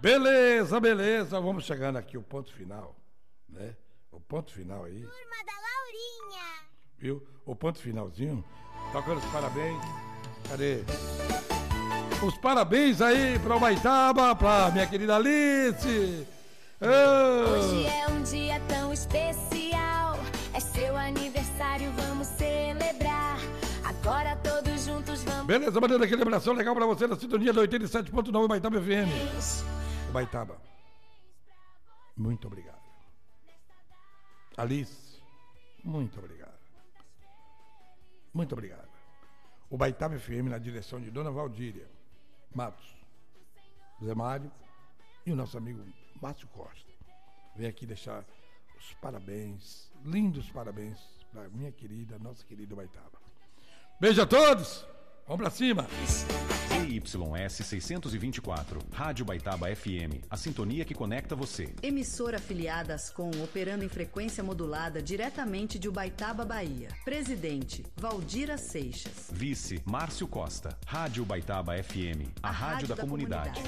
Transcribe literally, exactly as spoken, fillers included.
Beleza, beleza. Vamos chegando aqui, o ponto final, né? O ponto final aí. Turma da Laurinha. Viu? O ponto finalzinho. Tocando os parabéns. Cadê? Os parabéns aí pra Ubaitaba, pra minha querida Alice. Oh. Hoje é um dia tão especial. É seu aniversário, vamos celebrar. Agora todos juntos vamos. Beleza, mandando aquele abração legal pra você na sintonia do oitenta e sete ponto nove Ubaitaba F M. Ubaitaba, muito obrigado. Alice, muito obrigado. Muito obrigado. Ubaitaba F M na direção de Dona Valdíria Matos, Zé Mário e o nosso amigo Márcio Costa. Vem aqui deixar os parabéns, lindos parabéns para minha querida, nossa querida Ubaitaba. Beijo a todos, vamos pra cima. Y S seiscentos e vinte e quatro, Rádio Ubaitaba F M, a sintonia que conecta você. Emissora afiliada à Ascom, operando em frequência modulada diretamente de Ubaitaba, Bahia. Presidente, Valdira Seixas. Vice, Márcio Costa. Rádio Ubaitaba F M, a, a rádio, rádio da, da comunidade. comunidade.